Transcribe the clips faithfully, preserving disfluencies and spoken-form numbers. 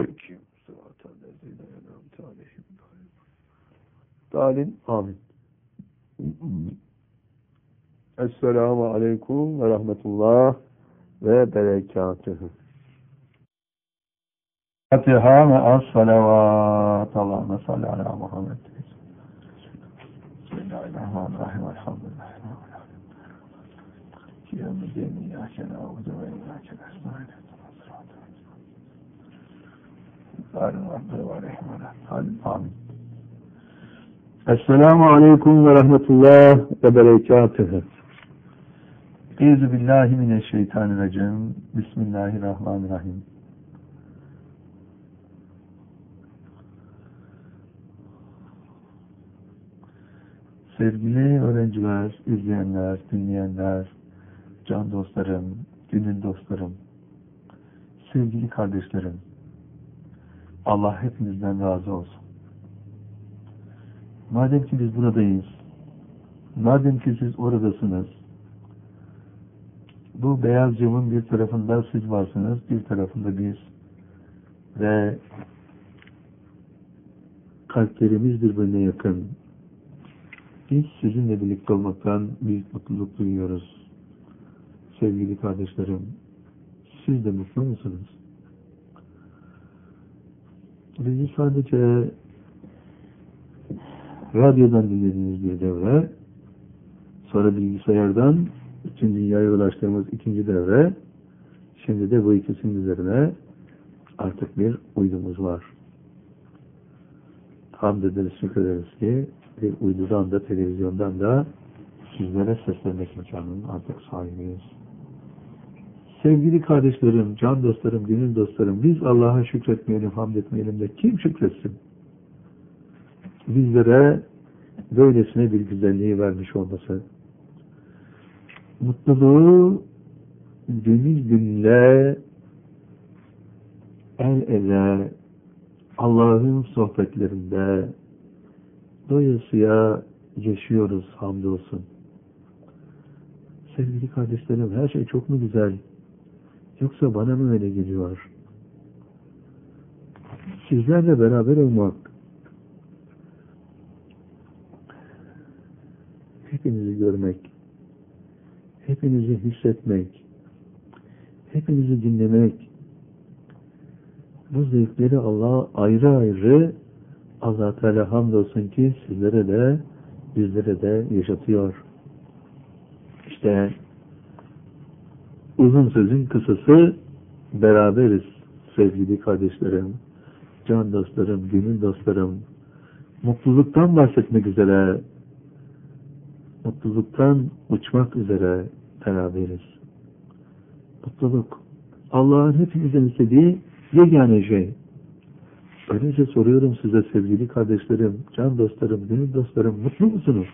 Kim sıratal lezine en'amte aleyhim Dalin. Amin. Esselamu aleyküm ve rahmetullah ve berekatühü. Fatiha ve as-salavat. Allahümme salli ala Muhammed. Bismillahirrahmanirrahim. Elhamdülillah. Kiyamüddin İyyâke na'budu ve İyyâke nestaîn. Amin. Esselamu aleyküm ve rahmetullah ve berekatühü. Euzu billahi mineşşeytanirracim. Bismillahirrahmanirrahim. Sevgili öğrenciler, izleyenler, dinleyenler, can dostlarım, gönül dostlarım, sevgili kardeşlerim, Allah hepinizden razı olsun. Madem ki biz buradayız, madem ki siz oradasınız, bu beyaz camın bir tarafında siz varsınız, bir tarafında biz ve kalplerimiz birbirine yakın. Biz sizinle birlikte olmaktan büyük mutluluk duyuyoruz. Sevgili kardeşlerim, siz de mutlu musunuz? Bizi sadece radyodan dinlediğiniz bir devre, sonra bilgisayardan bütün dünyaya ulaştığımız ikinci devre, şimdi de bu ikisinin üzerine artık bir uydumuz var. Hamd ederiz, şükrederiz ki bir uydudan da televizyondan da sizlere seslenmek imkanının artık sahibiyiz. Sevgili kardeşlerim, can dostlarım, gönül dostlarım, biz Allah'a şükretmeyelim, hamd etmeyelim de kim şükretsin? Bizlere böylesine bir güzelliği vermiş olması. Mutluluğu gönül gönülle, el ele, Allah'ın sohbetlerinde doyasıya yaşıyoruz hamdolsun. Sevgili kardeşlerim, her şey çok mu güzel? Yoksa bana mı öyle geliyor? Sizlerle beraber olmak, hepinizi görmek, hepinizi hissetmek, hepinizi dinlemek, bu zevkleri Allah ayrı ayrı Allah Teala hamdolsun ki sizlere de bizlere de yaşatıyor. İşte uzun sözün kısası beraberiz sevgili kardeşlerim, can dostlarım, gönül dostlarım. Mutluluktan bahsetmek üzere, mutluluktan uçmak üzere beraberiz. Mutluluk, Allah'ın hepimizden istediği yegane şey. Öyleyse soruyorum size sevgili kardeşlerim, can dostlarım, gönül dostlarım, mutlu musunuz?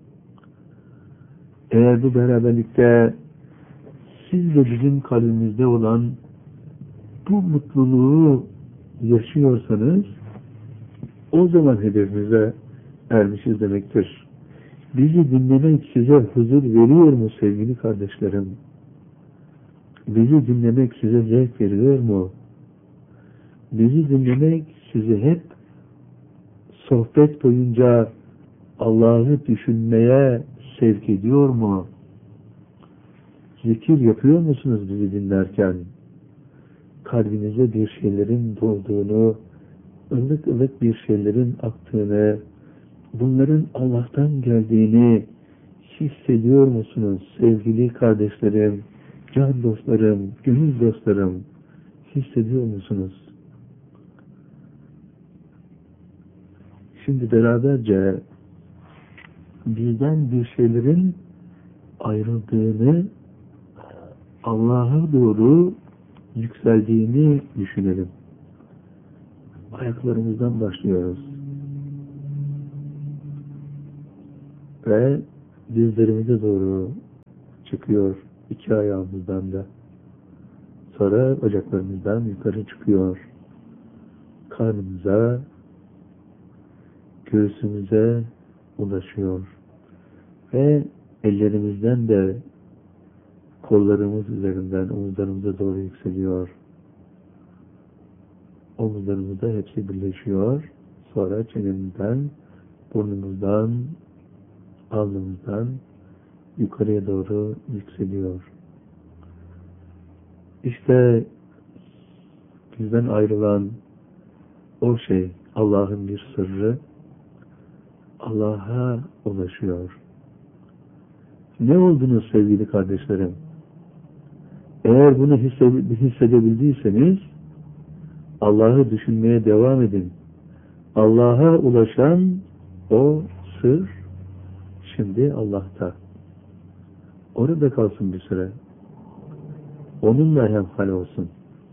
Eğer bu beraberlikte siz de bizim kalbimizde olan bu mutluluğu yaşıyorsanız, o zaman hedefimize ermişiz demektir. Bizi dinlemek size huzur veriyor mu sevgili kardeşlerim? Bizi dinlemek size zevk veriyor mu? Bizi dinlemek sizi hep sohbet boyunca Allah'ı düşünmeye sevk ediyor mu? Zikir yapıyor musunuz bizi dinlerken? Kalbinize bir şeylerin dolduğunu, ılık ılık bir şeylerin aktığını, bunların Allah'tan geldiğini hissediyor musunuz sevgili kardeşlerim, can dostlarım, gönül dostlarım? Hissediyor musunuz? Şimdi beraberce bizden bir şeylerin ayrıldığını, Allah'a doğru yükseldiğini düşünelim. Ayaklarımızdan başlıyoruz. Ve dizlerimize doğru çıkıyor iki ayağımızdan da. Sonra bacaklarımızdan yukarı çıkıyor. Karnımıza, göğsümüze ulaşıyor. Ve ellerimizden de kollarımız üzerinden omuzlarımıza doğru yükseliyor. omuzlarımızda hepsi birleşiyor. Sonra çenemizden, burnumuzdan, alnımızdan yukarıya doğru yükseliyor. İşte bizden ayrılan o şey, Allah'ın bir sırrı, Allah'a ulaşıyor. Ne oldunuz sevgili kardeşlerim? Eğer bunu hissedebildiyseniz, Allah'ı düşünmeye devam edin. Allah'a ulaşan o sır, şimdi Allah'ta. Orada kalsın bir süre. Onunla hemhal olsun.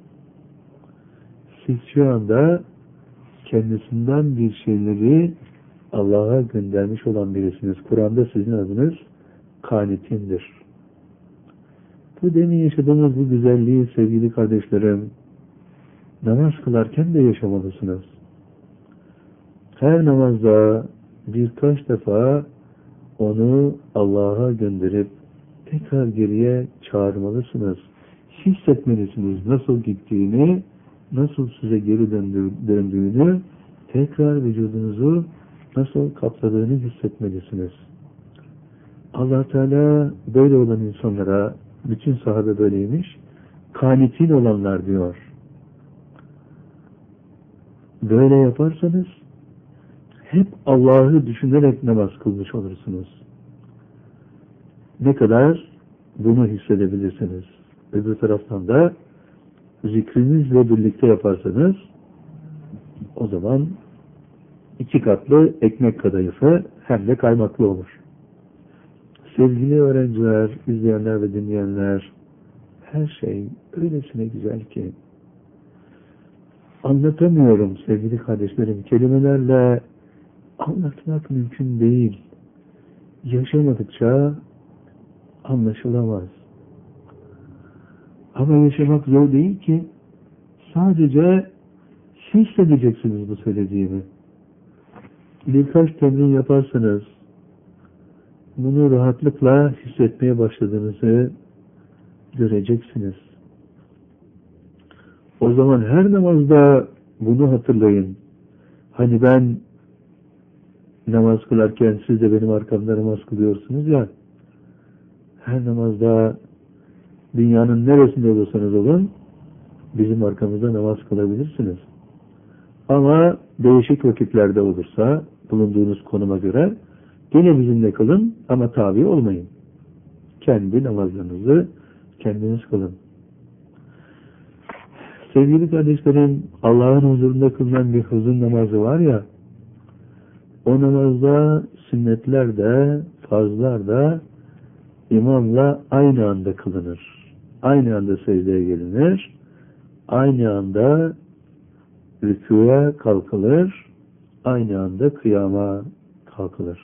Siz şu anda kendisinden bir şeyleri Allah'a göndermiş olan birisiniz. Kur'an'da sizin adınız kanitindir. Bu demin yaşadığımız bu güzelliği sevgili kardeşlerim, namaz kılarken de yaşamalısınız. Her namazda birkaç defa onu Allah'a gönderip tekrar geriye çağırmalısınız. Hissetmelisiniz nasıl gittiğini, nasıl size geri döndüğünü, tekrar vücudunuzu nasıl kapsadığını hissetmelisiniz. Allah Teala böyle olan insanlara, bütün sahabe böyleymiş, kanitin olanlar diyor. Böyle yaparsanız hep Allah'ı düşünerek namaz kılmış olursunuz. Ne kadar bunu hissedebilirsiniz. Öbür taraftan da zikrinizle birlikte yaparsanız o zaman iki katlı ekmek kadayıfı hem de kaymaklı olur. Sevgili öğrenciler, izleyenler ve dinleyenler, her şey öylesine güzel ki anlatamıyorum sevgili kardeşlerim. Kelimelerle anlatmak mümkün değil. Yaşamadıkça anlaşılamaz. Ama yaşamak zor değil ki. Sadece hissedeceksiniz bu söylediğimi. Birkaç temrin yaparsanız bunu rahatlıkla hissetmeye başladığınızı göreceksiniz. O zaman her namazda bunu hatırlayın. Hani ben namaz kılarken siz de benim arkamda namaz kılıyorsunuz ya, her namazda dünyanın neresinde olursanız olun bizim arkamızda namaz kılabilirsiniz. Ama değişik vakitlerde olursa bulunduğunuz konuma göre yine bizimle kılın ama tabi olmayın. Kendi namazlarınızı kendiniz kılın. Sevgili kardeşlerim, Allah'ın huzurunda kılınan bir huzur namazı var ya, o namazda sünnetler de, farzlar da imamla aynı anda kılınır. Aynı anda secdeye gelinir. Aynı anda rükûya kalkılır. Aynı anda kıyama kalkılır.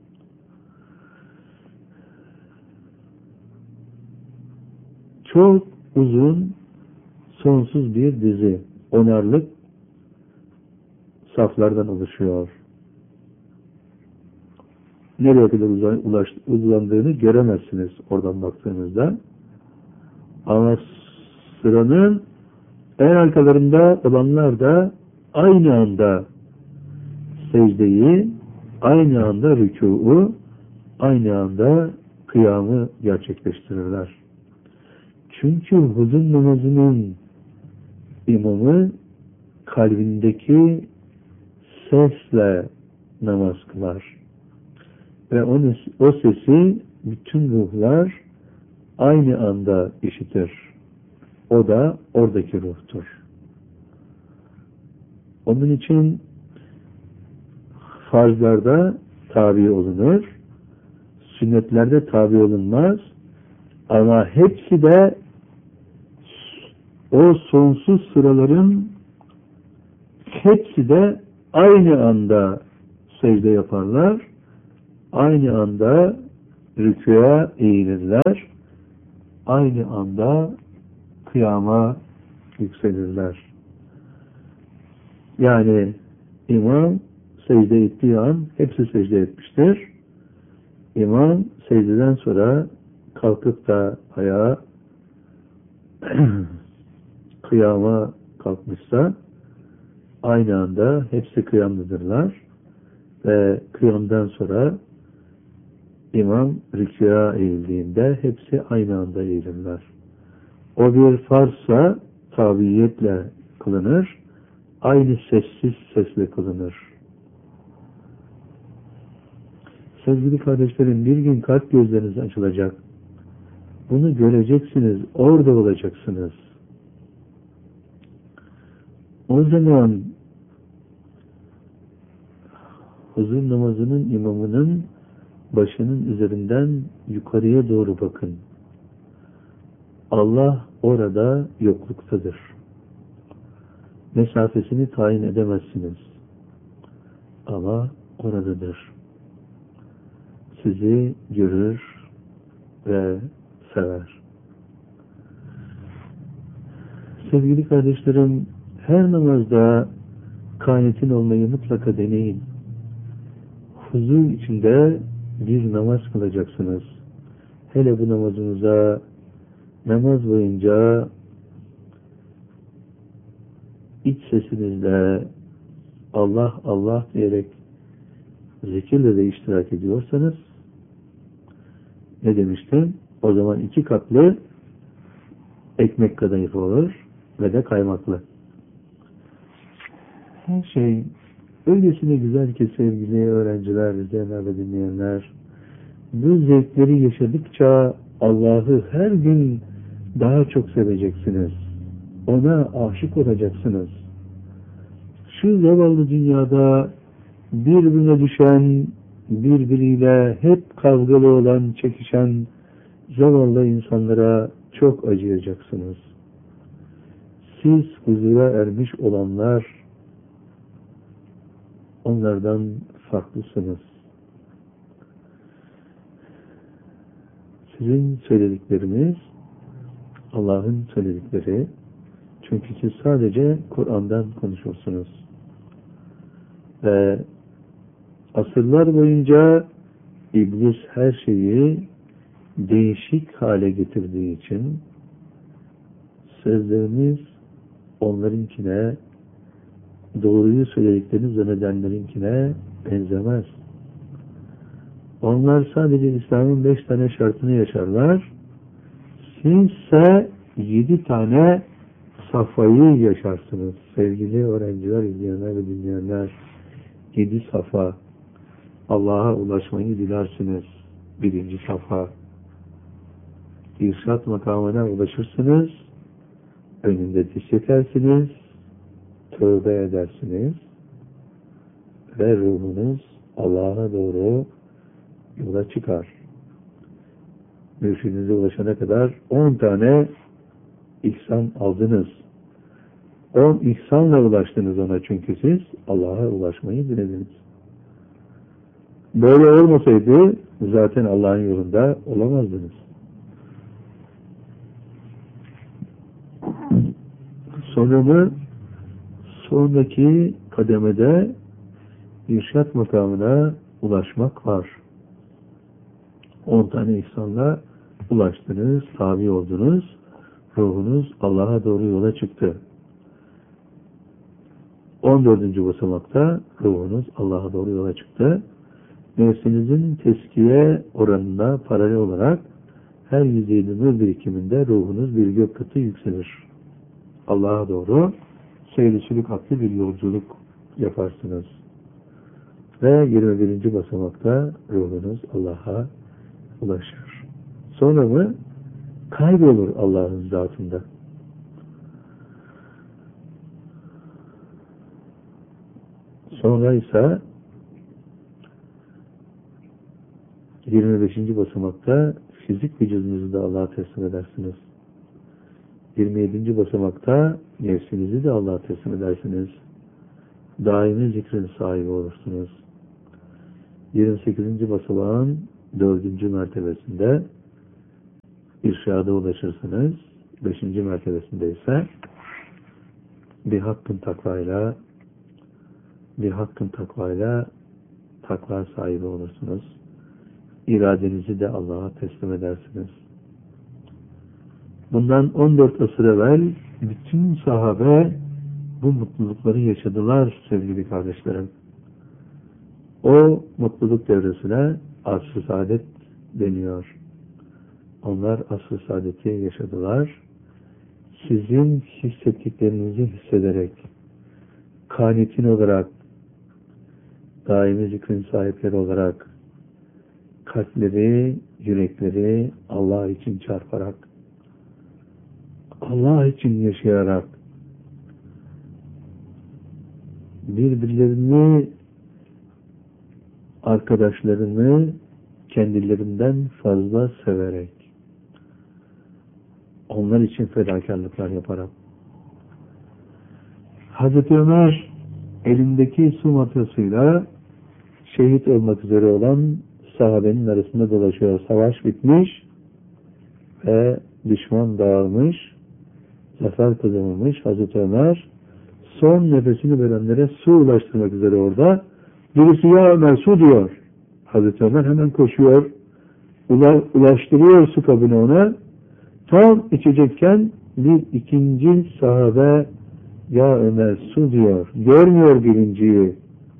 Çok uzun, sonsuz bir dizi, onarlık saflardan oluşuyor. Nereye kadar uzandığını göremezsiniz oradan baktığınızda. Ama sıranın en arkalarında olanlar da aynı anda secdeyi, aynı anda rükûu, aynı anda kıyamı gerçekleştirirler. Çünkü huzur namazının imamı kalbindeki sesle namaz kılar. Ve o, o sesi bütün ruhlar aynı anda işitir. O da oradaki ruhtur. Onun için farzlarda tabi olunur, sünnetlerde tabi olunmaz ama hepsi de o sonsuz sıraların hepsi de aynı anda secde yaparlar, aynı anda rükûya eğilirler, aynı anda kıyama yükselirler. Yani imam secde ettiği an hepsi secde etmiştir. İmam secdeden sonra kalkıp da ayağa kıyama kalkmışsa aynı anda hepsi kıyamlıdırlar ve kıyamdan sonra imam rükûa eğildiğinde hepsi aynı anda eğilirler. O bir farzsa tabiiyetle kılınır, aynı sessiz sesle kılınır. Sevgili kardeşlerim, bir gün kalp gözleriniz açılacak. Bunu göreceksiniz, orada olacaksınız. O zaman huzur namazının imamının başının üzerinden yukarıya doğru bakın. Allah orada yokluktadır. Mesafesini tayin edemezsiniz. Ama oradadır. Sizi görür ve sever. Sevgili kardeşlerim, her namazda kânetin olmayı mutlaka deneyin. Huzur içinde bir namaz kılacaksınız. Hele bu namazınıza namaz boyunca iç sesinizle Allah Allah diyerek zikirle de iştirak ediyorsanız ne demiştim? O zaman iki katlı ekmek kadayıfı olur ve de kaymaklı. Her şey öylesine güzel ki sevgili öğrenciler, izleyenler ve dinleyenler, bu zevkleri yaşadıkça Allah'ı her gün daha çok seveceksiniz. Ona aşık olacaksınız. Şu zavallı dünyada birbirine düşen, birbiriyle hep kavgalı olan, çekişen zavallı insanlara çok acıyacaksınız. Siz huzura ermiş olanlar onlardan farklısınız. Sizin söyledikleriniz Allah'ın söyledikleri. Çünkü siz sadece Kur'an'dan konuşursunuz. Ve asırlar boyunca İblis her şeyi değişik hale getirdiği için sözleriniz onlarınkine, doğruyu söylediklerini zannedenlerinkine benzemez. Onlar sadece İslam'ın beş tane şartını yaşarlar. Sizse yedi tane safayı yaşarsınız. Sevgili öğrenciler, izleyenler ve dinleyenler, yedi safa. Allah'a ulaşmayı dilersiniz. Birinci safa. İrşad makamına ulaşırsınız. Önünde diz çekersiniz. Tövbe edersiniz. Ve ruhunuz Allah'a doğru yola çıkar. Mürşidinize ulaşana kadar on tane ihsan aldınız. On ihsanla ulaştınız ona, çünkü siz Allah'a ulaşmayı dilediniz. Böyle olmasaydı zaten Allah'ın yolunda olamazdınız. Sonra mı? Sonraki kademede irşat makamına ulaşmak var. On tane ihsanla ulaştınız, tabi oldunuz, ruhunuz Allah'a doğru yola çıktı. On dördüncü basamakta ruhunuz Allah'a doğru yola çıktı. Nefsinizin teskiye oranına paralel olarak her yüz yirmi birikiminde ruhunuz bir gök katı yükselir. Allah'a doğru seyircilik adlı bir yolculuk yaparsınız. Ve yirmi birinci basamakta ruhunuz Allah'a ulaşır. Sonra mı? Kaybolur Allah'ın zatında. Sonra ise yirmi beşinci basamakta fizik vücudunuzu da Allah'a teslim edersiniz. yirmi yedinci basamakta nefsinizi de Allah'a teslim edersiniz. Daimi zikrin sahibi olursunuz. yirmi sekizinci basamağın dördüncü mertebesinde irşada ulaşırsınız. beşinci mertebesinde ise bir hakkın takvayla bir hakkın takvayla takva sahibi olursunuz. İradenizi de Allah'a teslim edersiniz. Bundan on dört asır evvel bütün sahabe bu mutlulukları yaşadılar sevgili kardeşlerim. O mutluluk devresine asr-ı saadet deniyor. Onlar asr-ı saadeti yaşadılar. Sizin hissettiklerinizi hissederek, kanitin olarak, daimi zikrin sahipleri olarak, kalpleri, yürekleri Allah için çarparak, Allah için yaşayarak, birbirlerini, arkadaşlarını kendilerinden fazla severek, onlar için fedakarlıklar yaparak. Hazreti Ömer elindeki su matrasıyla şehit olmak üzere olan sahabenin arasında dolaşıyor. Savaş bitmiş ve düşman dağılmış, zafer kazanılmış. Hazreti Ömer son nefesini verenlere su ulaştırmak üzere orada. Birisi ya Ömer su diyor. Hazreti Ömer hemen koşuyor, ula, ulaştırıyor su kabını ona. Tam içecekken bir ikinci sahabe ya Ömer su diyor. Görmüyor birinciyi.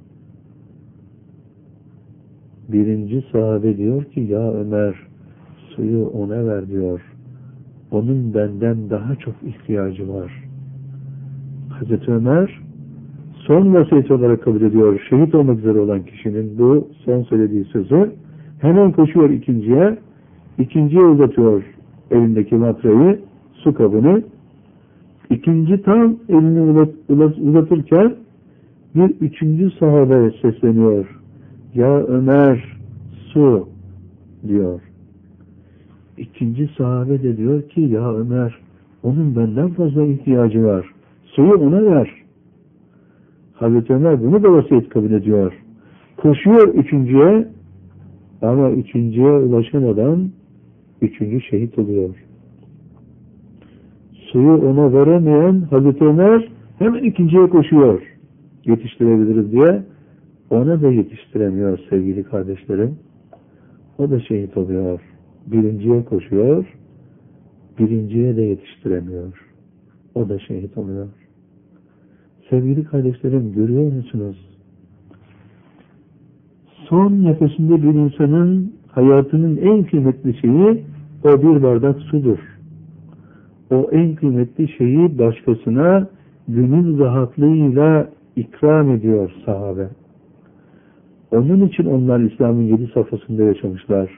Birinci sahabe diyor ki ya Ömer suyu ona ver diyor. Onun benden daha çok ihtiyacı var. Hazreti Ömer son vasiyet olarak kabul ediyor. Şehit olmak üzere olan kişinin bu son söylediği sözü. Hemen koşuyor ikinciye. İkinciye uzatıyor elindeki matrayı, su kabını. İkinci tam elini uzat, uzat, uzatırken bir üçüncü sahabe sesleniyor. Ya Ömer su diyor. İkinci sahabe de diyor ki ya Ömer onun benden fazla ihtiyacı var. Suyu ona ver. Hazreti Ömer bunu da vasiyet kabul ediyor. Koşuyor üçüncüye ama üçüncüye ulaşamadan üçüncü şehit oluyor. Suyu ona veremeyen Hazreti Ömer hemen ikinciye koşuyor. Yetiştirebiliriz diye. Ona da yetiştiremiyor sevgili kardeşlerim. O da şehit oluyor. Birinciye koşuyor. Birinciye de yetiştiremiyor. O da şehit oluyor. Sevgili kardeşlerim görüyor musunuz? Son nefesinde bir insanın hayatının en kıymetli şeyi o bir bardak sudur. O en kıymetli şeyi başkasına gönül rahatlığıyla ikram ediyor sahabe. Onun için onlar İslam'ın yedi safhasında yaşamışlar.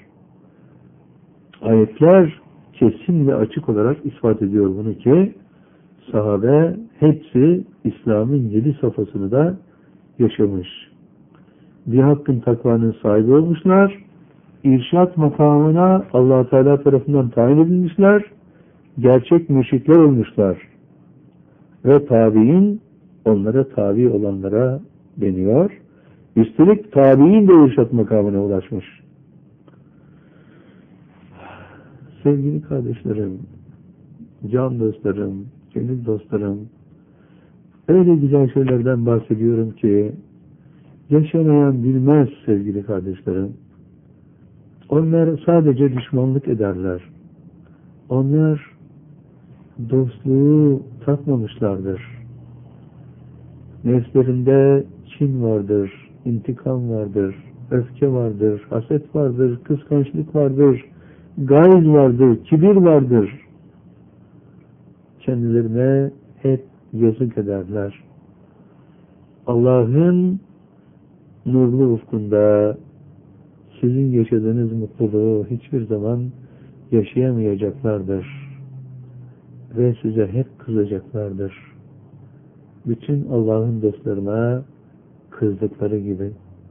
Ayetler kesin ve açık olarak ispat ediyor bunu ki sahabe hepsi İslam'ın yedi safhasını da yaşamış. Bir hakkın takvanın sahibi olmuşlar. İrşat makamına Allah Teala tarafından tayin edilmişler. Gerçek mürşitler olmuşlar. Ve tabi'in onlara tabi olanlara deniyor. Üstelik tabi'in de irşat makamına ulaşmış. Sevgili kardeşlerim, can dostlarım, gönül dostlarım, öyle güzel şeylerden bahsediyorum ki yaşamayan bilmez sevgili kardeşlerim. Onlar sadece düşmanlık ederler. Onlar dostluğu tatmamışlardır. Nefslerinde kin vardır, intikam vardır, öfke vardır, haset vardır, kıskançlık vardır, gayz vardır, kibir vardır. Kendilerine hep yazık ederler. Allah'ın nurlu ufkunda sizin yaşadığınız mutluluğu hiçbir zaman yaşayamayacaklardır. Ve size hep kızacaklardır. Bütün Allah'ın dostlarına kızdıkları gibi.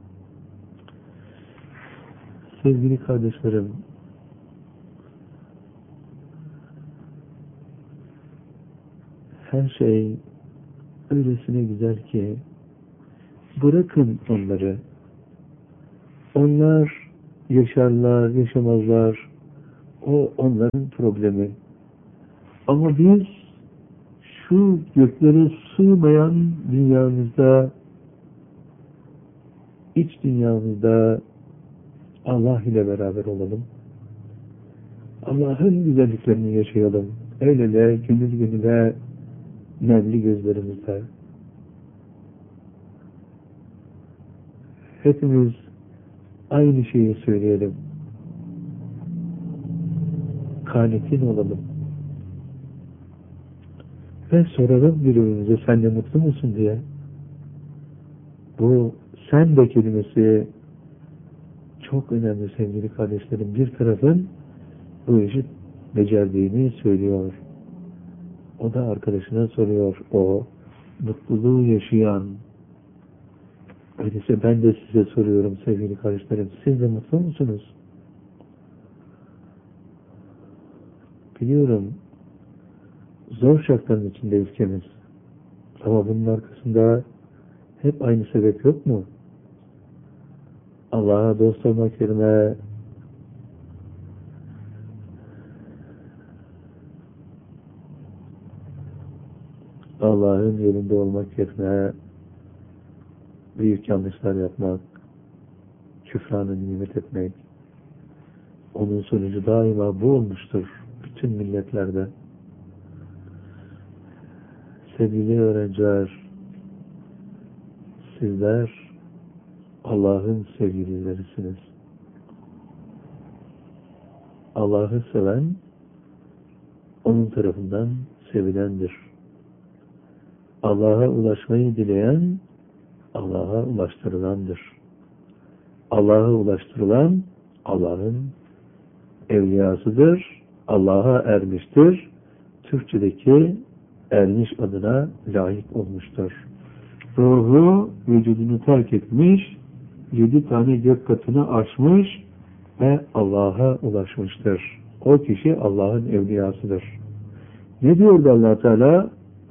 Sevgili kardeşlerim, her şey öylesine güzel ki bırakın onları. Onlar yaşarlar, yaşamazlar. O onların problemi. Ama biz şu göklere sığmayan dünyamızda, iç dünyamızda Allah ile beraber olalım. Allah'ın güzelliklerini yaşayalım. El ele, gönül gönüle, nemli gözlerimizde. hepimiz aynı şeyi söyleyelim. Kanitin olalım. Ve soralım birbirimize, sen de mutlu musun diye. Bu sen de kelimesi çok önemli sevgili kardeşlerim. Bir tarafın bu işi becerdiğini söylüyor. O da arkadaşına soruyor. O mutluluğu yaşayan. Öyleyse ben de size soruyorum sevgili kardeşlerim. Siz de mutlu musunuz? Biliyorum zor şartların içinde ülkemiz. Ama bunun arkasında hep aynı sebep yok mu? Allah'a dost olmak yerine Allah'ın yolunda olmak yerine büyük yanlışlar yapmak, küfranı nimet etmek, onun sonucu daima bu olmuştur bütün milletlerde. Sevgili öğrenciler, sizler Allah'ın sevgililerisiniz. Allah'ı seven onun tarafından sevilendir. Allah'a ulaşmayı dileyen Allah'a ulaştırılandır. Allah'a ulaştırılan Allah'ın evliyasıdır. Allah'a ermiştir. Türkçedeki ermiş adına layık olmuştur. Ruhu vücudunu terk etmiş, yedi tane gök katını aşmış ve Allah'a ulaşmıştır. O kişi Allah'ın evliyasıdır. Ne diyordu Allah Teala?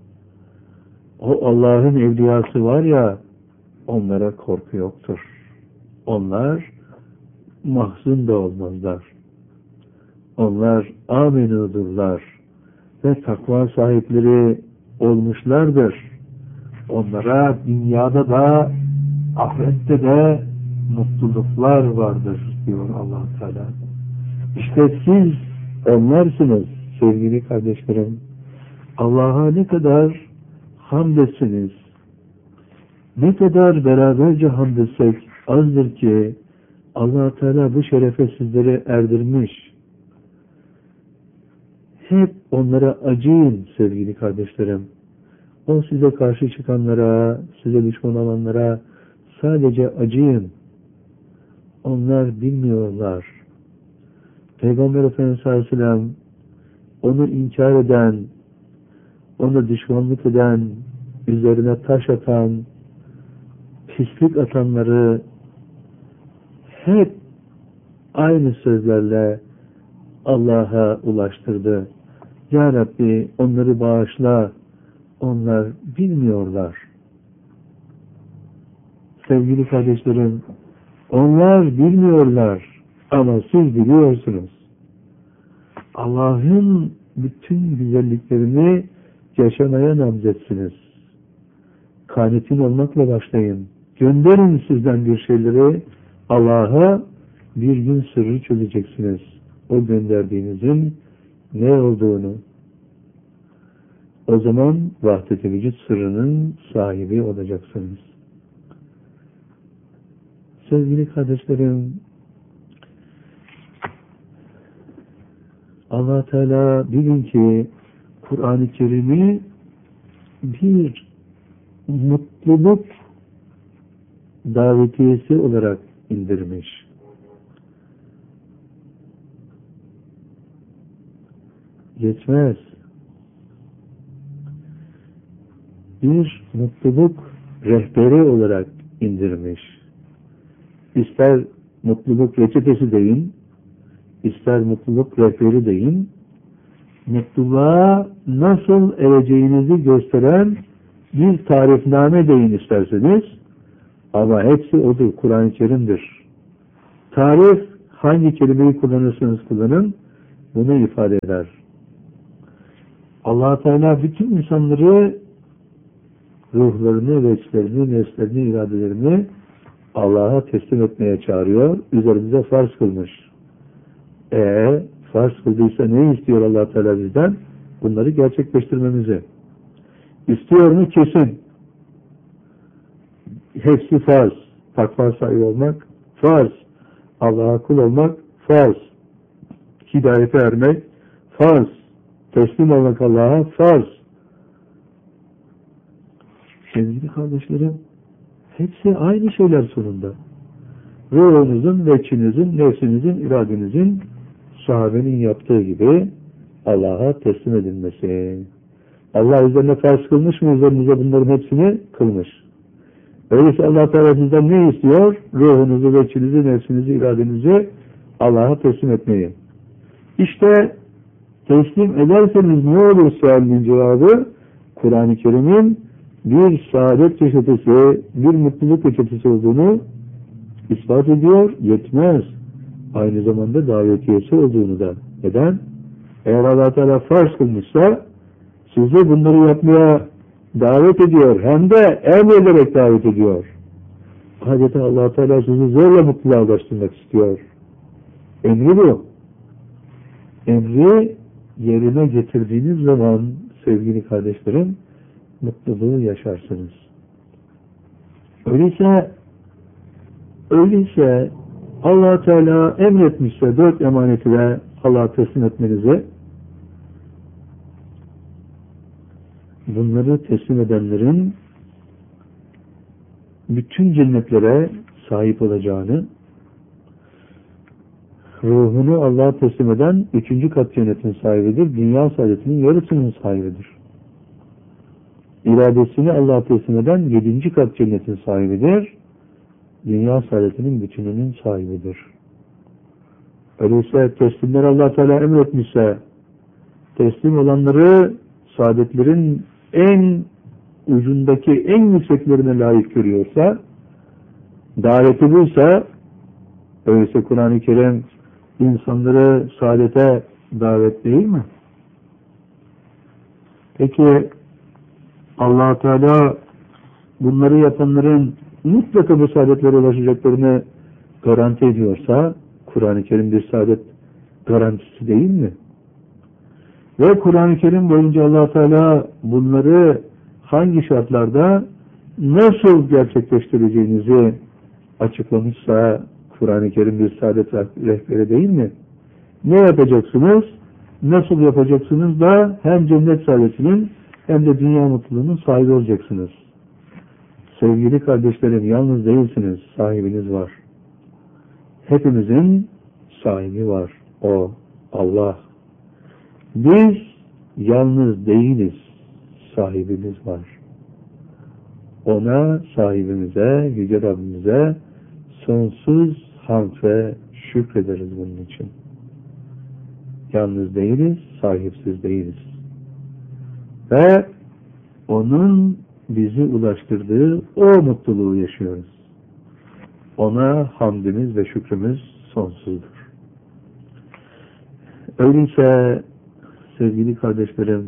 O Allah'ın evliyası var ya, onlara korku yoktur. Onlar mahzun da olmazlar. Onlar amenudurlar ve takva sahipleri olmuşlardır. Onlara dünyada da ahirette de mutluluklar vardır diyor Allah Teala. İşte siz onlarsınız sevgili kardeşlerim. Allah'a ne kadar hamd etsiniz, ne kadar beraberce hamd etsek azdır ki Allah Teala bu şerefe sizleri erdirmiş. Hep onlara acıyın sevgili kardeşlerim. O size karşı çıkanlara, size düşman olanlara sadece acıyın. Onlar bilmiyorlar. Peygamber Efendimiz sallallahu aleyhi ve sellem onu inkar eden, ona düşmanlık eden, üzerine taş atan, pislik atanları hep aynı sözlerle Allah'a ulaştırdı. Ya Rabbi onları bağışla, onlar bilmiyorlar. Sevgili kardeşlerim, onlar bilmiyorlar ama siz biliyorsunuz. Allah'ın bütün güzelliklerini yaşamaya namzetsiniz. Kanitin olmakla başlayın. Gönderin sizden bir şeyleri Allah'a, bir gün sırrı çözeceksiniz. O gönderdiğinizin ne olduğunu. O zaman vahdet-i vücut sırrının sahibi olacaksınız. Sevgili kardeşlerim, Allah Teala bilin ki Kur'an-ı Kerim'i bir mutluluk davetiyesi olarak indirmiş. Geçmez. Bir mutluluk rehberi olarak indirmiş. İster mutluluk reçetesi deyin, ister mutluluk rehberi deyin, mutluluğa nasıl ereceğinizi gösteren bir tarifname deyin isterseniz, ama hepsi odur, Kur'an-ı Kerim'dir. Tarif, hangi kelimeyi kullanırsanız kullanın, bunu ifade eder. Allah Teala bütün insanları, ruhlarını, veçlerini, nefslerini, iradelerini Allah'a teslim etmeye çağırıyor, üzerimize farz kılmış. Eee farz kıldıysa ne istiyor Allah Teala bizden? Bunları gerçekleştirmemizi. İstiyor mu? Kesin. Hepsi farz. Takva sahibi olmak farz. Allah'a kul olmak farz. Hidayete ermek farz. Teslim olmak Allah'a farz. Sevgili kardeşlerim, hepsi aynı şeyler sonunda. Ruhunuzun, veçinizin, nefsinizin, iradenizin sahabenin yaptığı gibi Allah'a teslim edilmesi. Allah üzerine farz kılmış mı? Üzerinize bunların hepsini kılmış. Öyleyse Allah Teala sizden ne istiyor? Ruhunuzu, veçinizi, nefsinizi, iradenizi Allah'a teslim etmeyi. İşte teslim ederseniz ne olur sualinin cevabı? Kur'an-ı Kerim'in bir saadet reçetesi, bir mutluluk reçetesi olduğunu ispat ediyor, yetmez. Aynı zamanda davetiyesi olduğunu da. Neden? Eğer Allah Teala farz kılmışsa sizi bunları yapmaya davet ediyor. Hem de emrederek davet ediyor. Adeta Allah Teala sizi zorla mutluluğa ulaştırmak istiyor. Emri bu. Emri yerine getirdiğiniz zaman sevgili kardeşlerim mutluluğu yaşarsınız. Öyleyse öyleyse Allah Teala emretmişse dört emaneti de Allah'a teslim etmenizi, bunları teslim edenlerin bütün cennetlere sahip olacağını, ruhunu Allah'a teslim eden üçüncü kat cennetin sahibidir, dünya saadetinin yarısının sahibidir. İradesini Allah'a teslim eden yedinci kat cennetin sahibidir, dünya saadetinin bütününün sahibidir. Öyleyse teslimleri Allah Teala emretmişse, teslim olanları saadetlerin en ucundaki en yükseklerine layık görüyorsa, daveti buysa, öyleyse Kur'an-ı Kerim insanları saadete davet değil mi? Peki Allah Teala bunları yapanların mutlaka bu saadetlere ulaşacaklarını garanti ediyorsa, Kur'an-ı Kerim bir saadet garantisi değil mi? Ve Kur'an-ı Kerim boyunca Allah Teala bunları hangi şartlarda nasıl gerçekleştireceğinizi açıklamışsa, Kur'an-ı Kerim bir saadet rehberi değil mi? Ne yapacaksınız? Nasıl yapacaksınız da hem cennet saadetinin hem de dünya mutluluğunun sahibi olacaksınız. Sevgili kardeşlerim, yalnız değilsiniz, sahibiniz var. Hepimizin sahibi var. O, Allah. Biz yalnız değiliz, sahibimiz var. Ona, sahibimize, Yüce Rabbimize sonsuz hamd ve şükrederiz bunun için. Yalnız değiliz, sahipsiz değiliz. Ve onun bizi ulaştırdığı o mutluluğu yaşıyoruz. Ona hamdimiz ve şükrümüz sonsuzdur. Öyleyse sevgili kardeşlerim,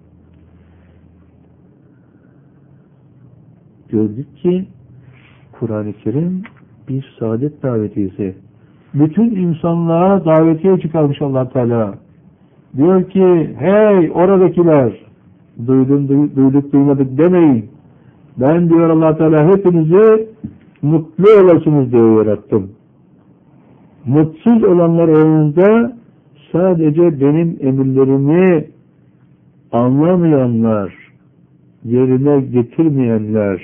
gördük ki Kur'an-ı Kerim bir saadet davetiyesi. Bütün insanlığa davetiye çıkarmış Allah Teala. Diyor ki, hey oradakiler, duydum, duyduk duymadık demeyin. Ben diyor Allah Teala hepinizi mutlu olasınız diye yarattım. Mutsuz olanlar aranızda sadece benim emirlerimi anlamayanlar, yerine getirmeyenler,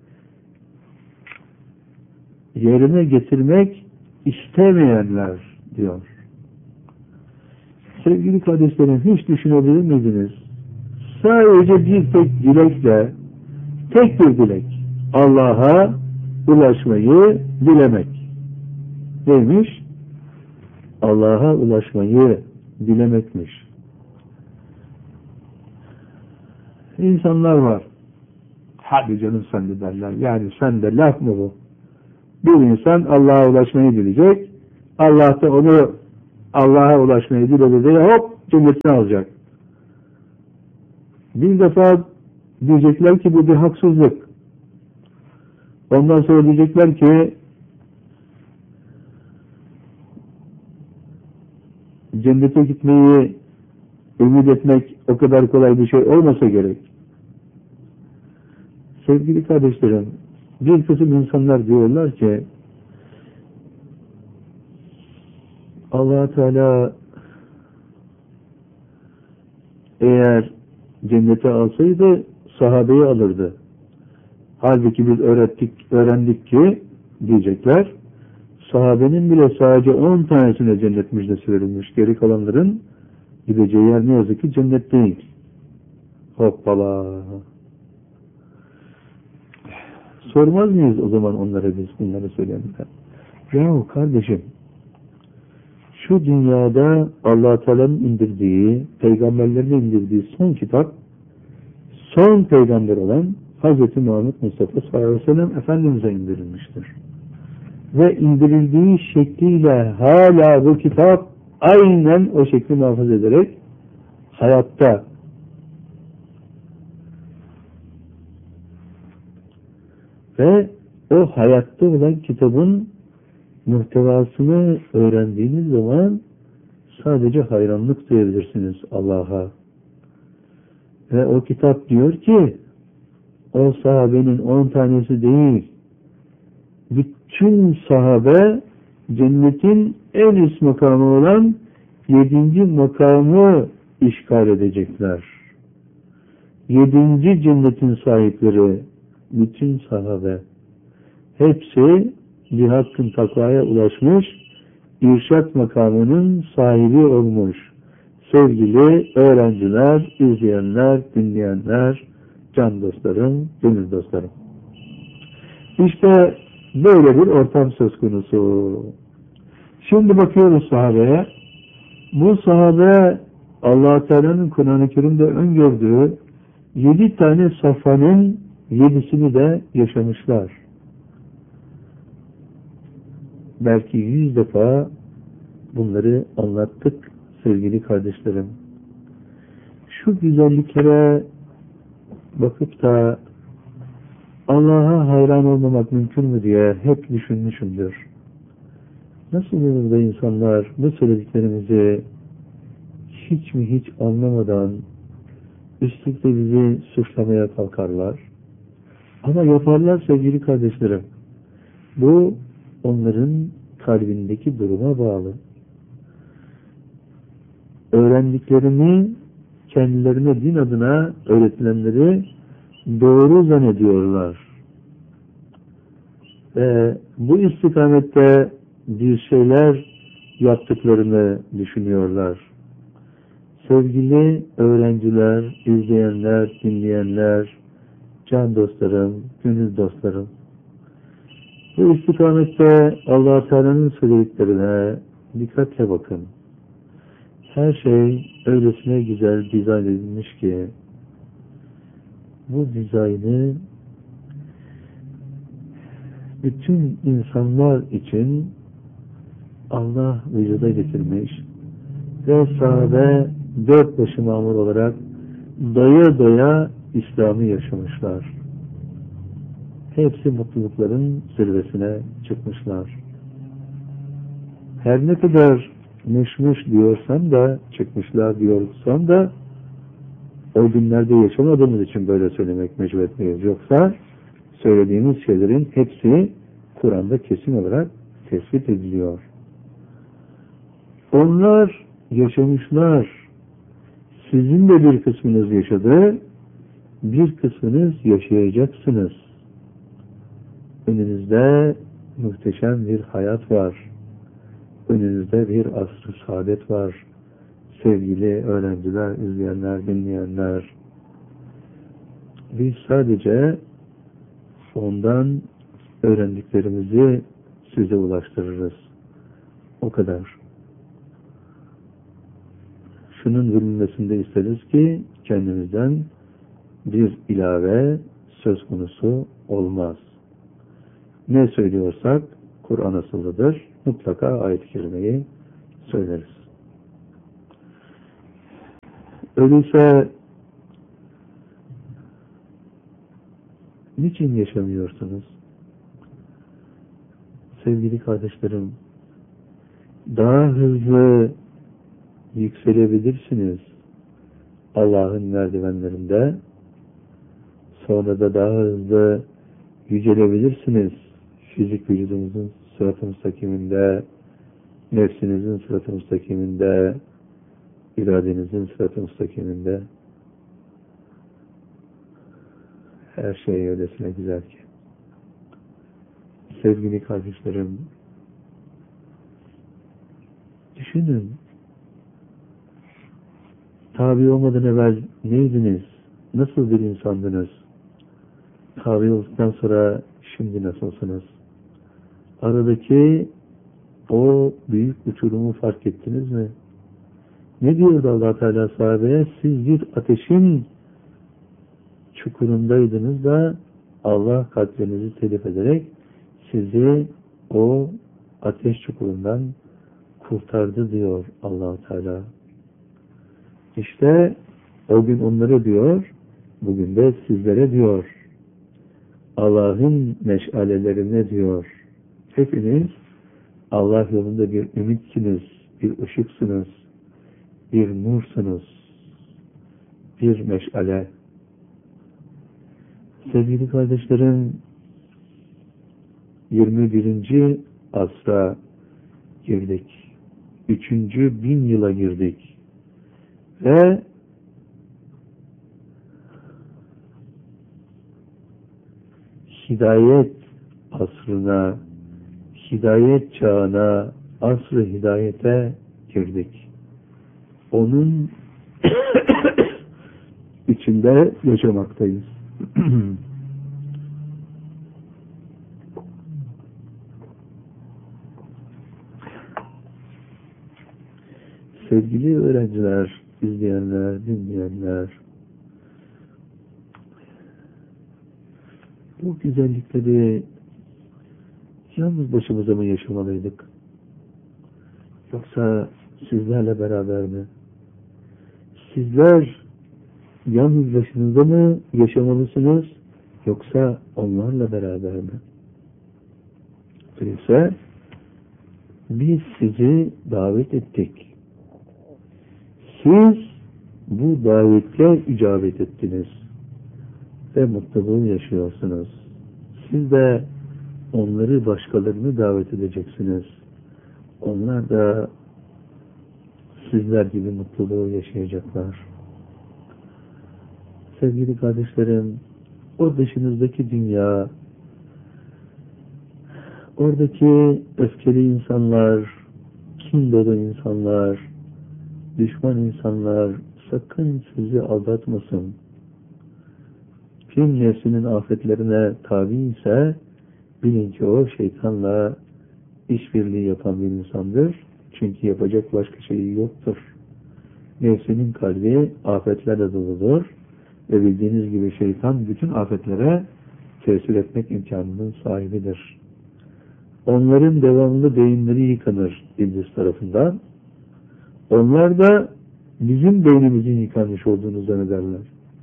yerine getirmek istemeyenler diyor. Sevgili kardeşlerim, hiç düşünebilir miydiniz? Sadece bir tek dilekle, tek bir dilek, Allah'a ulaşmayı dilemek. Neymiş? Allah'a ulaşmayı dilemekmiş. İnsanlar var. Hadi canım sen de derler. Yani sen de laf mı bu? Bir insan Allah'a ulaşmayı dileyecek. Allah da onu Allah'a ulaşmayı diledi diye hop cennetine alacak. Bir defa diyecekler ki bu bir haksızlık. Ondan sonra diyecekler ki cennete gitmeyi ümit etmek o kadar kolay bir şey olmasa gerek. Sevgili kardeşlerim, Bir kısım insanlar diyorlar ki Allah Teala eğer cennete alsaydı sahabeyi alırdı. Halbuki biz öğrettik, öğrendik ki diyecekler, sahabenin bile sadece on tanesine cennet müjdesi verilmiş. Geri kalanların gideceği yer ne yazık ki cennet değil. Hoppala. Sormaz mıyız o zaman onlara biz bunları söyleyenler? Yahu kardeşim, şu dünyada Allah Teala'nın indirdiği, peygamberlerin indirdiği son kitap, son peygamber olan Hz. Muhammed Mustafa sallallahu aleyhi ve sellem Efendimiz'e indirilmiştir. Ve indirildiği şekliyle hala bu kitap aynen o şekli muhafaza ederek hayatta. Ve o hayatta olan kitabın muhtevasını öğrendiğiniz zaman sadece hayranlık duyabilirsiniz Allah'a. Ve o kitap diyor ki o sahabenin on tanesi değil, bütün sahabe cennetin en üst makamı olan yedinci makamı işgal edecekler. Yedinci cennetin sahipleri bütün sahabe hepsi bir hakkın takvaya ulaşmış, irşat makamının sahibi olmuş. Sevgili öğrenciler, izleyenler, dinleyenler, can dostlarım, gönül dostlarım. İşte böyle bir ortam söz konusu. Şimdi bakıyoruz sahabeye. Bu sahabe Allah Teala'nın Kur'an-ı Kerim'de öngördüğü yedi tane safhanın yedisini de yaşamışlar. Belki yüz defa bunları anlattık sevgili kardeşlerim. Şu güzelliklere bakıp da Allah'a hayran olmamak mümkün mü diye hep düşünmüşümdür. Nasıl olur da insanlar bu söylediklerimizi hiç mi hiç anlamadan üstelik de bizi suçlamaya kalkarlar? Ama yaparlar sevgili kardeşlerim. Bu onların kalbindeki duruma bağlı. Öğrendiklerini kendilerine din adına öğretilenleri doğru zannediyorlar. Ve bu istikamette bir şeyler yaptıklarını düşünüyorlar. Sevgili öğrenciler, izleyenler, dinleyenler, can dostlarım, gönül dostlarım, bu istikamette Allah Teala'nın söylediklerine dikkatle bakın. Her şey öylesine güzel dizayn edilmiş ki bu dizaynı bütün insanlar için Allah vücuda getirmiş ve sahabe dört başı mamur olarak doya doya İslam'ı yaşamışlar. Hepsi mutlulukların zirvesine çıkmışlar. Her ne kadar müşmüş diyorsan da, çıkmışlar diyorsan da o günlerde yaşamadığımız için böyle söylemek mecburiyetliyiz. Yoksa söylediğimiz şeylerin hepsi Kur'an'da kesin olarak tespit ediliyor. Onlar yaşamışlar. Sizin de bir kısmınız yaşadı, bir kısmınız yaşayacaksınız. Önünüzde muhteşem bir hayat var. Önünüzde bir asr-ı saadet var. Sevgili öğrenciler, izleyenler, dinleyenler. Biz sadece ondan öğrendiklerimizi size ulaştırırız. O kadar. Şunun bilinmesinde isteriz ki kendimizden bir ilave söz konusu olmaz. Ne söylüyorsak Kur'an asıllıdır. Mutlaka ayet-i kerimeyi söyleriz. Öyleyse niçin yaşamıyorsunuz? Sevgili kardeşlerim, daha hızlı yükselebilirsiniz Allah'ın merdivenlerinde, sonra da daha hızlı yücelebilirsiniz. Fizik vücudunuzun sırat-ı müstakiminde, nefsinizin sırat-ı müstakiminde, iradenizin sırat-ı müstakiminde. Her şey öylesine güzel ki. Sevgili kardeşlerim, düşünün, tabi olmadan evvel neydiniz? Nasıl bir insandınız? Tabi olduktan sonra şimdi nasılsınız? Aradaki o büyük uçurumu fark ettiniz mi? Ne diyordu Allah Teala sahabeye? Siz bir ateşin çukurundaydınız da Allah kalplerinizi telif ederek sizi o ateş çukurundan kurtardı diyor Allah Teala. İşte o gün onları diyor, bugün de sizlere diyor. Allah'ın meşalelerine diyor. Hepiniz Allah yolunda bir ümitsiniz, bir ışıksınız, bir nursunuz, bir meşale. Sevgili kardeşlerim, yirmi birinci asra girdik. Üçüncü bin yıla girdik. Ve hidayet asrına, hidayet çağına, asr-ı hidayete girdik. Onun içinde yaşamaktayız. Sevgili öğrenciler, izleyenler, dinleyenler, bu güzellikleri yalnız başımıza mı yaşamalıydık? Yoksa sizlerle beraber mi? Sizler yalnız başınıza mı yaşamalısınız? Yoksa onlarla beraber mi? Öyleyse biz sizi davet ettik. Siz bu davetle icabet ettiniz ve mutluluğu yaşıyorsunuz. Siz de onları, başkalarını davet edeceksiniz. Onlar da sizler gibi mutluluğu yaşayacaklar. Sevgili kardeşlerim, o dışınızdaki dünya, oradaki öfkeli insanlar, kin dolu insanlar, düşman insanlar sakın sizi aldatmasın. Kim nefsinin afetlerine tabi ise bilin ki o şeytanla işbirliği yapan bir insandır. Çünkü yapacak başka şeyi yoktur. Nefsinin kalbi afetlerle doludur ve bildiğiniz gibi şeytan bütün afetlere tesir etmek imkanının sahibidir. Onların devamlı beyinleri yıkanır iblis tarafından. Onlar da bizim beynimizin yıkanmış olduğunu zannederler.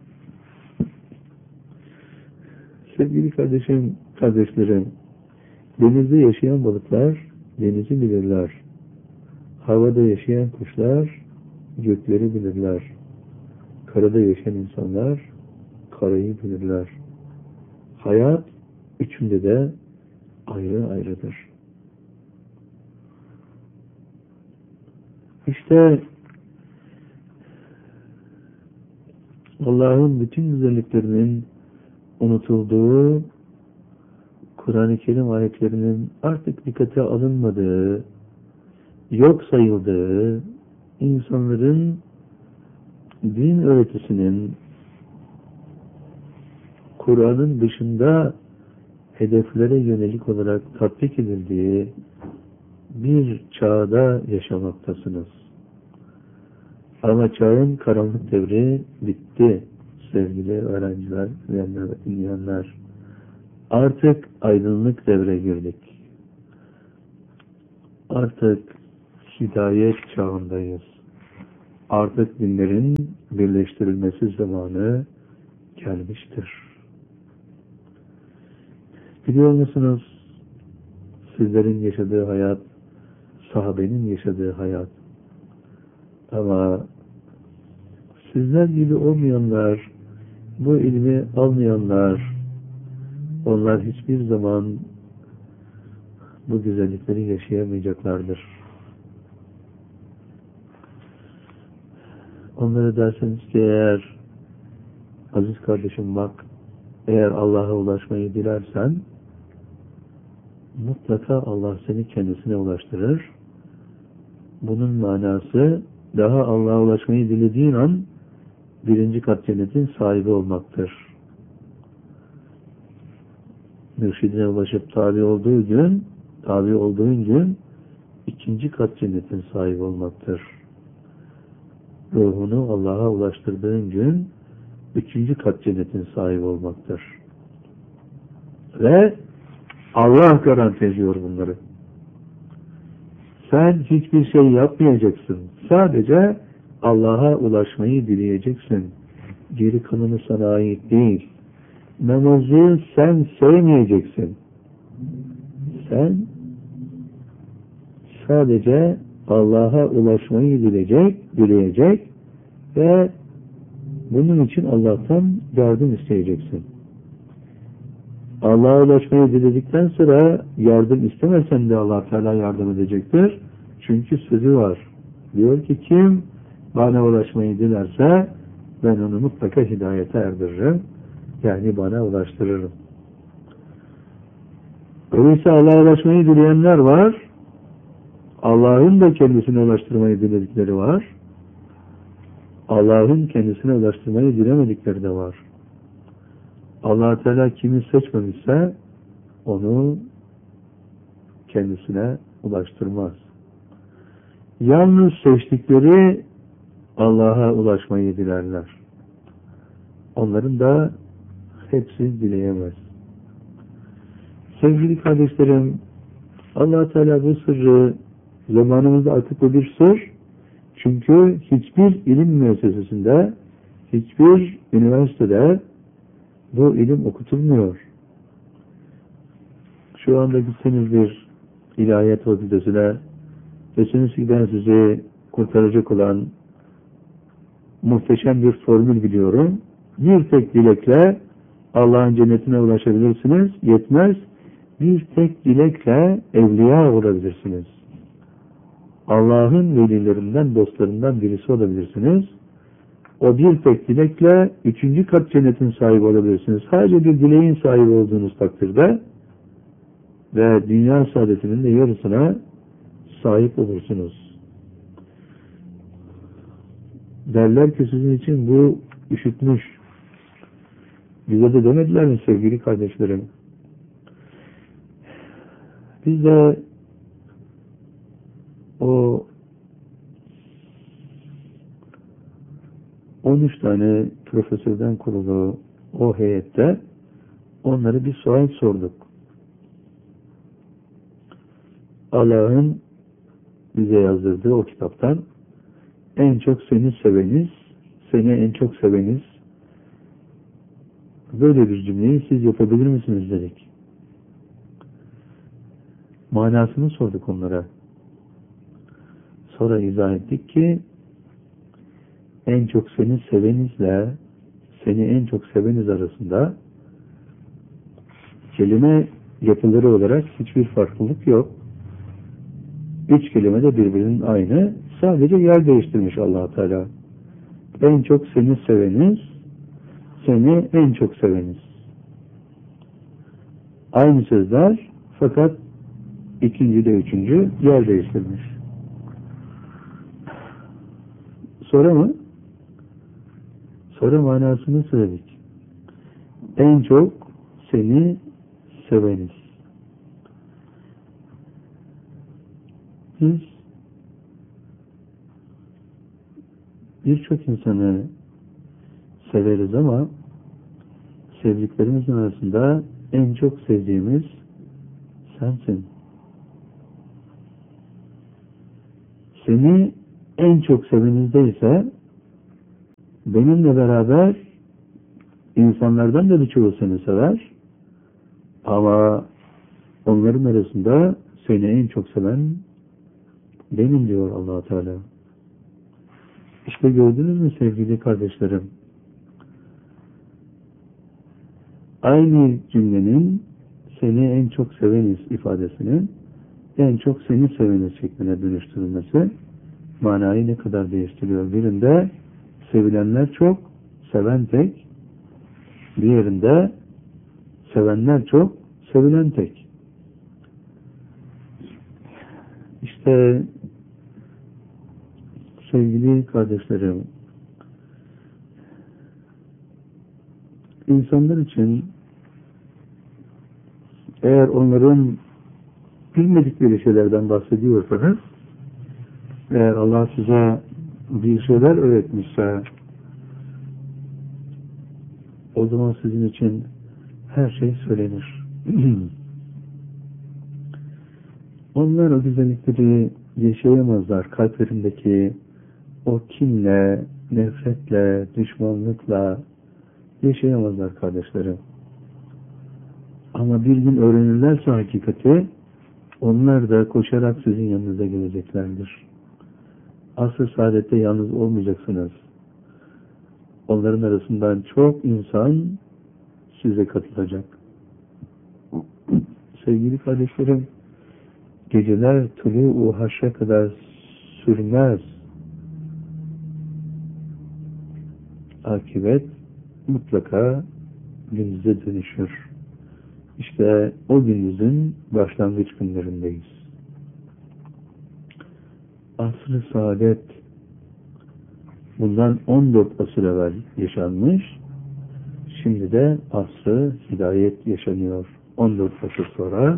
Sevgili kardeşim, kardeşlerim, denizde yaşayan balıklar denizi bilirler. Havada yaşayan kuşlar gökleri bilirler. Karada yaşayan insanlar karayı bilirler. Hayat üçünde de ayrı ayrıdır. İşte Allah'ın bütün güzelliklerinin unutulduğu, Kur'an-ı Kerim ayetlerinin artık dikkate alınmadığı, yok sayıldığı, insanların din öğretisinin Kur'an'ın dışında hedeflere yönelik olarak tatbik edildiği bir çağda yaşamaktasınız. Ama çağın karanlık devri bitti sevgili öğrenciler, dinleyenler. Artık aydınlık devre girdik. Artık hidayet çağındayız. Artık dinlerin birleştirilmesi zamanı gelmiştir. Biliyor musunuz? Sizlerin yaşadığı hayat, sahabenin yaşadığı hayat. Ama sizler gibi olmayanlar, bu ilmi almayanlar, onlar hiçbir zaman bu güzellikleri yaşayamayacaklardır. Onlara derseniz ki eğer aziz kardeşim bak, eğer Allah'a ulaşmayı dilersen mutlaka Allah seni kendisine ulaştırır. Bunun manası daha Allah'a ulaşmayı dilediğin an birinci kat cennetin sahibi olmaktır. Mürşidine ulaşıp tabi olduğu gün, tabi olduğun gün ikinci kat cennetin sahibi olmaktır. Ruhunu Allah'a ulaştırdığın gün üçüncü kat cennetin sahibi olmaktır. Ve Allah garanti ediyor bunları. Sen hiçbir şey yapmayacaksın. Sadece Allah'a ulaşmayı dileyeceksin. Geri kalanı sana ait değil. Namazı sen sevmeyeceksin. Sen sadece Allah'a ulaşmayı dileyecek, dileyecek ve bunun için Allah'tan yardım isteyeceksin. Allah'a ulaşmayı diledikten sonra yardım istemesen de Allah Teala yardım edecektir. Çünkü sözü var. Diyor ki kim bana ulaşmayı dilerse ben onu mutlaka hidayete erdiririm. Yani bana ulaştırırım. Öyleyse Allah'a ulaşmayı dileyenler var. Allah'ın da kendisine ulaştırmayı diledikleri var. Allah'ın kendisine ulaştırmayı dilemedikleri de var. Allah Teala kimi seçmemişse onu kendisine ulaştırmaz. Yalnız seçtikleri Allah'a ulaşmayı dilerler. Onların da hepsi dileyemez. Sevgili kardeşlerim, Allah Teala bu sırrı zamanımızda artık bu bir sır. Çünkü hiçbir ilim müessesesinde, hiçbir üniversitede bu ilim okutulmuyor. Şu anda gitseniz bir ilahiyat fakültesine, deseniz ki ben sizi kurtaracak olan muhteşem bir formül biliyorum. Bir tek dilekle Allah'ın cennetine ulaşabilirsiniz. Yetmez. Bir tek dilekle evliya olabilirsiniz. Allah'ın velilerinden, dostlarından birisi olabilirsiniz. O bir tek dilekle üçüncü kat cennetin sahibi olabilirsiniz. Sadece bir dileğin sahibi olduğunuz takdirde ve dünya saadetinin de yarısına sahip olursunuz. Derler ki sizin için bu üşütmüş. Bize de demediler mi sevgili kardeşlerim? Biz de o on üç tane profesörden kurulu o heyette onlara bir sual sorduk. Allah'ın bize yazdırdığı o kitaptan en çok seni seveniz, seni en çok seveniz, böyle bir cümleyi siz yapabilir misiniz dedik. Manasını sorduk onlara. Sonra izah ettik ki en çok seni sevenizle seni en çok seveniz arasında kelime yapıları olarak hiçbir farklılık yok. Üç kelime de birbirinin aynı. Sadece yer değiştirmiş Allah Teala. En çok seni seveniz, seni en çok seveniz. Aynı sözler fakat ikinci de üçüncü yer değiştirmiş. Sonra mı? Sonra manasını söyledik. En çok seni seveniz. Biz birçok insanı severiz ama sevdiklerimizin arasında en çok sevdiğimiz sensin. Seni en çok sevenizde ise benimle beraber insanlardan da birçoğu seni sever ama onların arasında seni en çok seven benim diyor Allah Teala. İşte gördünüz mü sevgili kardeşlerim? aynı cümlenin seni en çok seveniz ifadesinin en çok seni seveniz şekline dönüştürülmesi manayı ne kadar değiştiriyor. Birinde sevilenler çok, seven tek. Diğerinde sevenler çok, sevilen tek. İşte sevgili kardeşlerim, insanlar için eğer onların bilmedikleri şeylerden bahsediyorsanız, eğer Allah size bir şeyler öğretmişse, o zaman sizin için her şey söylenir. Onlar o güzellikleri yaşayamazlar. Kalplerindeki o kinle, nefretle, düşmanlıkla yaşayamazlar kardeşlerim. Ama bir gün öğrenirlerse hakikati, onlar da koşarak sizin yanınıza geleceklerdir. Asr-ı saadette yalnız olmayacaksınız. Onların arasından çok insan size katılacak. Sevgili kardeşlerim, geceler tulu-u haşre kadar sürmez. Akibet mutlaka gündüze dönüşür. İşte o gündüzün başlangıç günlerindeyiz. Asr-ı saadet bundan on dört asır evvel yaşanmış. Şimdi de asr-ı hidayet yaşanıyor. on dört asır sonra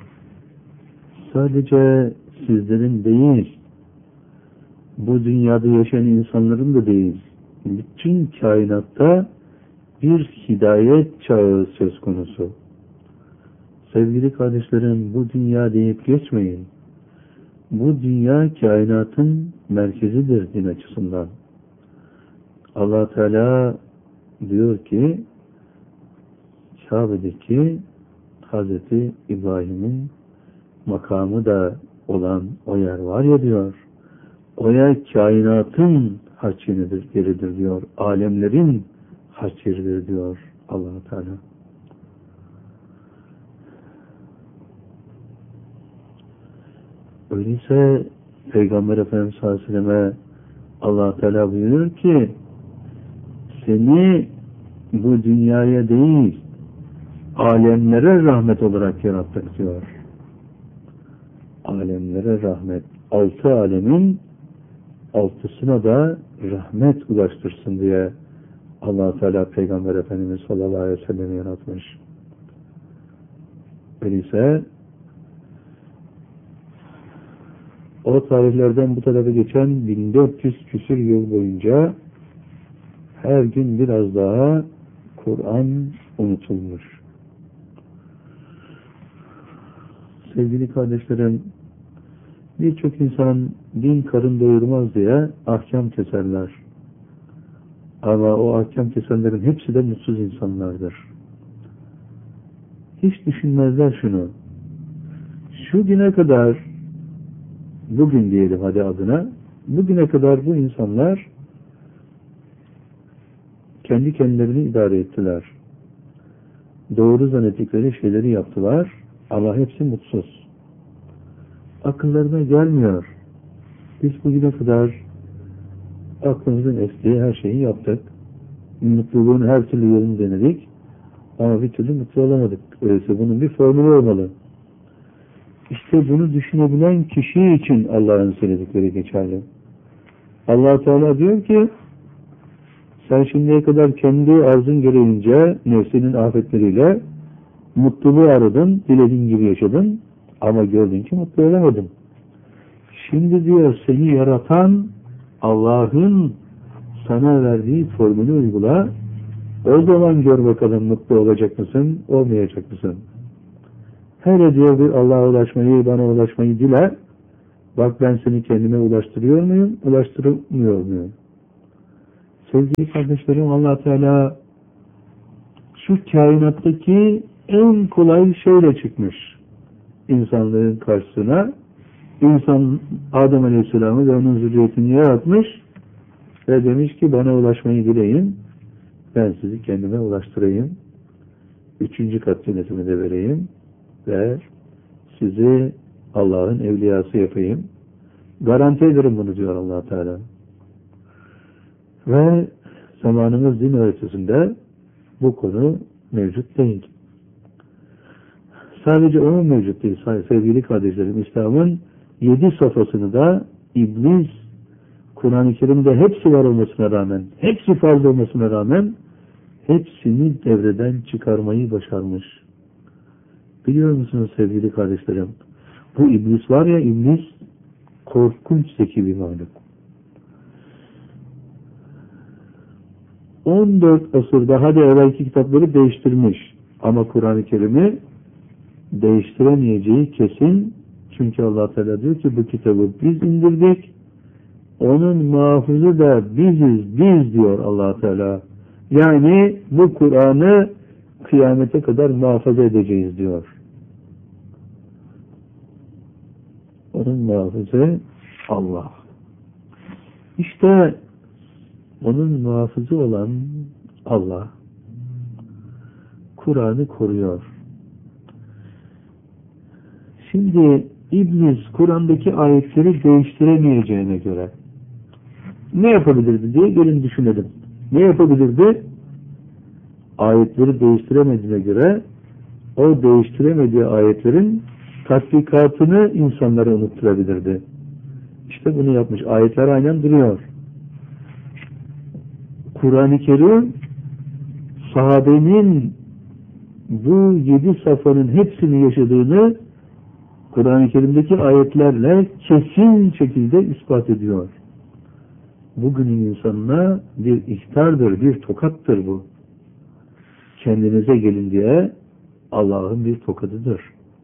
sadece sizlerin değil, bu dünyada yaşayan insanların da değil, bütün kainatta bir hidayet çağı söz konusu. Sevgili kardeşlerim, bu dünya deyip geçmeyin. Bu dünya kainatın merkezidir din açısından. Allah Teala diyor ki, Kabe'deki Hazreti İbrahim'in makamı da olan o yer var ya diyor, o yer kainatın haç yeridir, yeridir diyor, alemlerin haç yeridir diyor Allah Teala. Öyleyse Peygamber Efendimiz sallallahu aleyhi ve selleme Allah Teala buyuruyor ki, seni bu dünyaya değil, alemlere rahmet olarak yarattık diyor. Alemlere rahmet. Altı alemin altısına da rahmet ulaştırsın diye Allah Teala Peygamber Efendimiz sallallahu aleyhi ve sellem'i yaratmış. Öyleyse o tarihlerden bu tarafa geçen bin dört yüz küsur yıl boyunca her gün biraz daha Kur'an unutulmuş. Sevgili kardeşlerim, birçok insan din karın doyurmaz diye ahkam keserler. Ama o ahkam kesenlerin hepsi de mutsuz insanlardır. Hiç düşünmezler şunu. Şu güne kadar, bugün diyelim hadi adına, bugüne kadar bu insanlar kendi kendilerini idare ettiler. Doğru zannettikleri şeyleri yaptılar ama hepsi mutsuz. Akıllarına gelmiyor. Biz bugüne kadar aklımızın estiği her şeyi yaptık. Mutluluğun her türlü yolunu denedik. Ama bir türlü mutlu olamadık. Öyleyse bunun bir formülü olmalı. İşte bunu düşünebilen kişi için Allah'ın söyledikleri geçerli. Allah Teala diyor ki, sen şimdiye kadar kendi arzun gereğince nefsinin afetleriyle mutluluğu aradın, dilediğin gibi yaşadın ama gördün ki mutlu olamadın. Şimdi diyor seni yaratan Allah'ın sana verdiği formülü uygula, o zaman gör bakalım mutlu olacak mısın, olmayacak mısın? Hele diyor bir Allah'a ulaşmayı, bana ulaşmayı dile, bak ben seni kendime ulaştırıyor muyum, ulaştırmıyor muyum? Sevgili kardeşlerim, Allah Teala şu kainattaki en kolay şeyle çıkmış insanlığın karşısına. İnsan Adem Aleyhisselam'ı ve onun zürriyetini yaratmış ve demiş ki bana ulaşmayı dileyin, ben sizi kendime ulaştırayım. üçüncü kat cennetimi de vereyim ve sizi Allah'ın evliyası yapayım. Garanti ederim bunu diyor Allah Teala. Ve zamanımız din öğretisinde bu konu mevcut değil. Sadece o mevcut değil sevgili kardeşlerim. İslam'ın yedi safhasını da iblis Kur'an-ı Kerim'de hepsi var olmasına rağmen, hepsi farz olmasına rağmen hepsini devreden çıkarmayı başarmış. Biliyor musunuz sevgili kardeşlerim? Bu iblis var ya, iblis korkunç zeki bir varlık. on dört asırda hadi evvelki kitapları değiştirmiş. Ama Kur'an-ı Kerim'i değiştiremeyeceği kesin. Çünkü Allah Teala diyor ki bu kitabı biz indirdik. Onun muhafızı da biziz, biz diyor Allah Teala. Yani bu Kur'an'ı kıyamete kadar muhafaza edeceğiz diyor. Onun muhafızı Allah. İşte onun muhafızı olan Allah Kur'an'ı koruyor. Şimdi iblis Kur'an'daki ayetleri değiştiremeyeceğine göre ne yapabilirdi diye gelin düşünelim. Ne yapabilirdi? Ayetleri değiştiremediğine göre o değiştiremediği ayetlerin tatbikatını insanlara unutturabilirdi. İşte bunu yapmış. Ayetler aynen duruyor. Kur'an-ı Kerim sahabenin bu yedi safhanın hepsini yaşadığını Kur'an-ı Kerim'deki ayetlerle kesin şekilde ispat ediyor. Bugünün insanına bir ihtardır, bir tokattır bu. Kendinize gelin diye Allah'ın bir tokadıdır.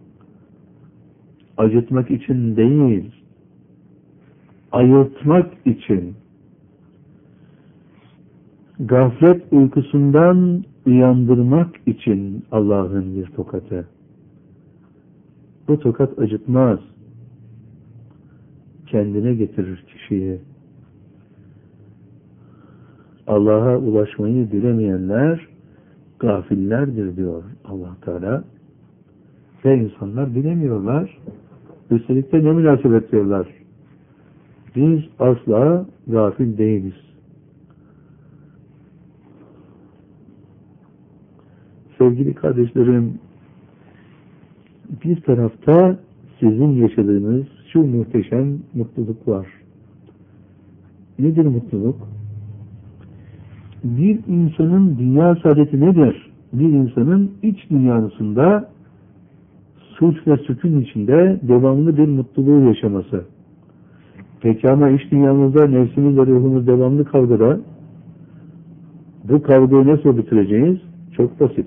Acıtmak için değil, ayıltmak için, gaflet uykusundan uyandırmak için Allah'ın bir tokatı. Bu tokat acıtmaz. Kendine getirir kişiyi. Allah'a ulaşmayı bilemeyenler gafillerdir diyor Allah Teala. Ve insanlar bilemiyorlar. Üstelik de ne münasebet diyorlar. Biz asla gafil değiliz. Sevgili kardeşlerim, bir tarafta sizin yaşadığınız şu muhteşem mutluluk var. Nedir mutluluk? Bir insanın dünya saadeti nedir? Bir insanın iç dünyasında suç ve sükun içinde devamlı bir mutluluğu yaşaması. Peki ama iç dünyamızda nefsimiz ve ruhumuz devamlı kavgada. Bu kavgayı nasıl bitireceğiz? Çok basit.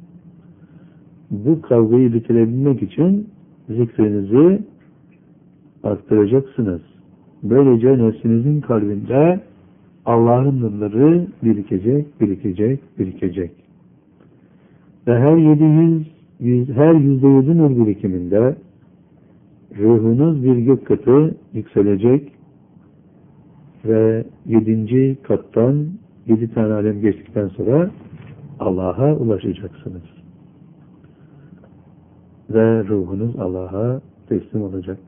Bu kavgayı bitirebilmek için zikrinizi arttıracaksınız. Böylece nefsinizin kalbinde Allah'ın nurları birikecek, birikecek, birikecek. Ve her yedi yüz, yüz her yüzde yüzü nur birikiminde ruhunuz bir gök katı yükselecek ve yedinci kattan yedi tane alem geçtikten sonra Allah'a ulaşacaksınız. Ve ruhunuz Allah'a teslim olacak.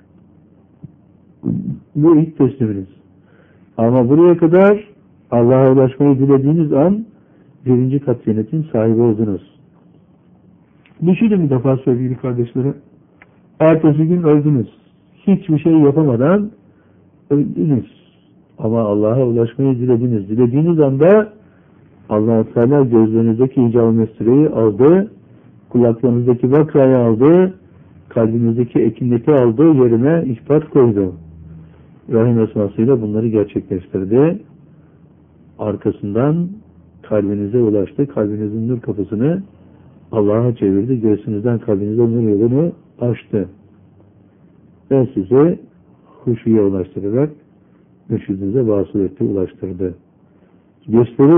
Bu ilk tesliminiz. Ama buraya kadar Allah'a ulaşmayı dilediğiniz an birinci kat cennetin sahibi oldunuz. Düşünün bir defa sevgili kardeşlerim. Ertesi gün öldünüz. Hiçbir şey yapamadan öldünüz. Ama Allah'a ulaşmayı dilediniz. Dilediğiniz anda Allah-u Teala gözlerinizdeki icab-ı mesreyi aldı, kulaklarınızdaki vakrayı aldı, kalbinizdeki ekindeki aldı, yerine ispat koydu. Rahim esmasıyla bunları gerçekleştirdi. Arkasından kalbinize ulaştı. Kalbinizin nur kapısını Allah'a çevirdi. Göğsünüzden kalbinize nur yolunu açtı. Ve sizi huşuya ulaştırarak mürşidinize vasıl etti, ulaştırdı. Gösteri